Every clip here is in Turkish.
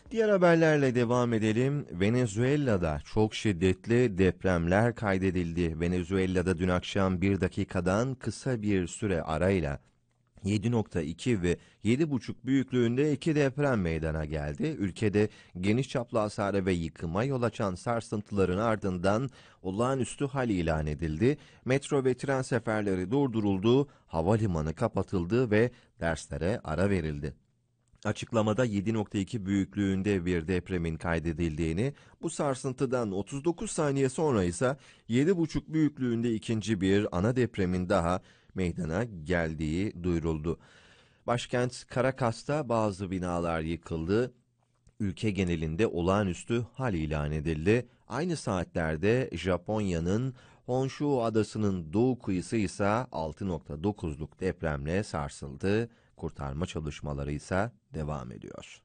Diğer haberlerle devam edelim. Venezuela'da çok şiddetli depremler kaydedildi. Venezuela'da dün akşam 1 dakikadan kısa bir süre arayla 7,2 ve 7,5 büyüklüğünde iki deprem meydana geldi. Ülkede geniş çaplı hasara ve yıkıma yol açan sarsıntıların ardından olağanüstü hal ilan edildi. Metro ve tren seferleri durduruldu, havalimanı kapatıldı ve derslere ara verildi. Açıklamada 7,2 büyüklüğünde bir depremin kaydedildiğini, bu sarsıntıdan 39 saniye sonra ise 7,5 büyüklüğünde ikinci bir ana depremin daha meydana geldiği duyuruldu. Başkent Caracas'ta bazı binalar yıkıldı. Ülke genelinde olağanüstü hal ilan edildi. Aynı saatlerde Japonya'nın Honshu adasının doğu kıyısı ise 6,9'luk depremle sarsıldı. Kurtarma çalışmaları ise devam ediyor.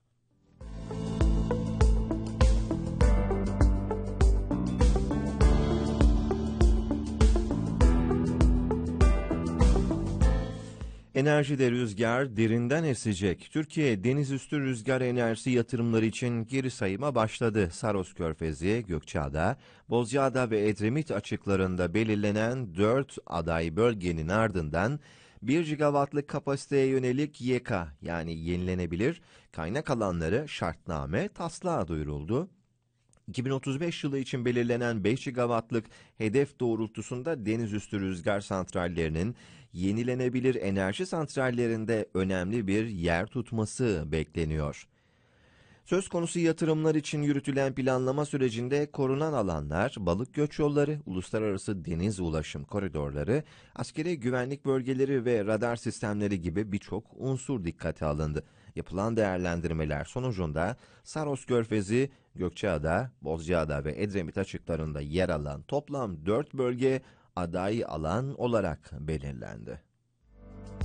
Enerjide rüzgar derinden esecek. Türkiye denizüstü rüzgar enerjisi yatırımları için geri sayıma başladı. Saros Körfezi, Gökçeada, Bozcaada ve Edremit açıklarında belirlenen 4 aday bölgenin ardından 1 gigawattlık kapasiteye yönelik YK yani yenilenebilir kaynak alanları şartname taslağı duyuruldu. 2035 yılı için belirlenen 5 gigawattlık hedef doğrultusunda denizüstü rüzgar santrallerinin yenilenebilir enerji santrallerinde önemli bir yer tutması bekleniyor. Söz konusu yatırımlar için yürütülen planlama sürecinde korunan alanlar, balık göç yolları, uluslararası deniz ulaşım koridorları, askeri güvenlik bölgeleri ve radar sistemleri gibi birçok unsur dikkate alındı. Yapılan değerlendirmeler sonucunda Saros Körfezi, Gökçeada, Bozcaada ve Edremit açıklarında yer alan toplam 4 bölge aday alan olarak belirlendi.